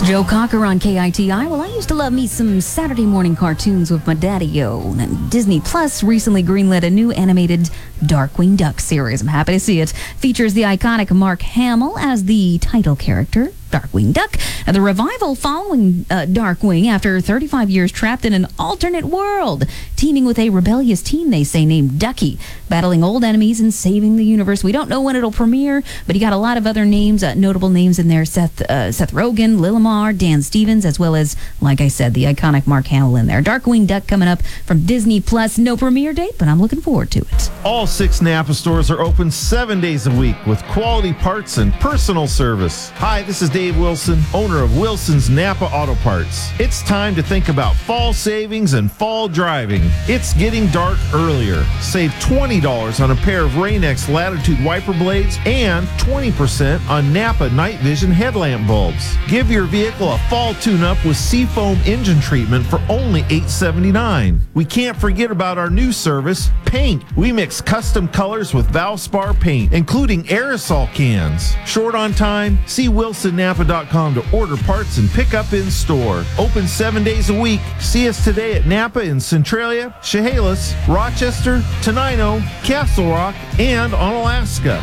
Joe Cocker on KITI. Well, I used to love me some Saturday morning cartoons with my daddy-o. And Disney Plus recently greenlit a new animated Darkwing Duck series. I'm happy to see it. Features the iconic Mark Hamill as the title character, Darkwing Duck. The revival following Darkwing after 35 years trapped in an alternate world, teaming with a rebellious team, they say, named Ducky, battling old enemies and saving the universe. We don't know when it'll premiere, but you got a lot of other names, notable names in there. Seth Rogen, Lilimar, Dan Stevens, as well as, like I said, the iconic Mark Hamill in there. Darkwing Duck coming up from Disney Plus. No premiere date, but I'm looking forward to it. All 6 Napa stores are open 7 days a week with quality parts and personal service. Hi, this is Dave Wilson, owner of Wilson's Napa Auto Parts. It's time to think about fall savings and fall driving. It's getting dark earlier. Save $20 on a pair of Rain-X Latitude wiper blades and 20% on Napa Night Vision headlamp bulbs. Give your vehicle a fall tune-up with Seafoam engine treatment for only $8.79. We can't forget about our new service, paint. We mix custom colors with Valspar paint, including aerosol cans. Short on time? See WilsonNapa.com to order parts and pick up in store. Open 7 days a week. See us today at Napa in Centralia, Chehalis, Rochester, Tenino, Castle Rock, and on Alaska.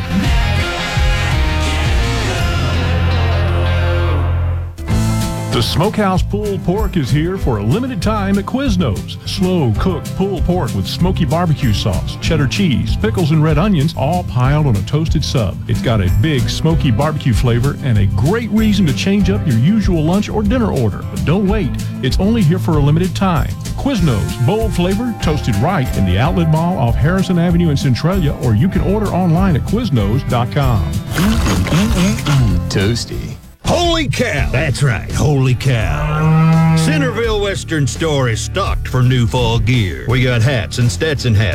The Smokehouse Pulled Pork is here for a limited time at Quiznos. Slow-cooked pulled pork with smoky barbecue sauce, cheddar cheese, pickles, and red onions, all piled on a toasted sub. It's got a big smoky barbecue flavor and a great reason to change up your usual lunch or dinner order. But don't wait. It's only here for a limited time. Quiznos, bold flavor, toasted right in the Outlet Mall off Harrison Avenue in Centralia, or you can order online at Quiznos.com. Toasty. Holy cow! That's right, holy cow. Centerville Western Store is stocked for new fall gear. We got hats and Stetson hats.